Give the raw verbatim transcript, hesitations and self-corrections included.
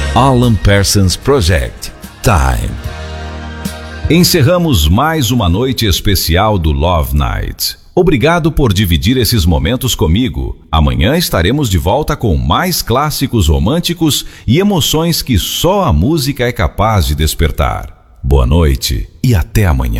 Alan Parsons Project. Time. Encerramos mais uma noite especial do Love Night. Obrigado por dividir esses momentos comigo. Amanhã estaremos de volta com mais clássicos românticos e emoções que só a música é capaz de despertar. Boa noite e até amanhã.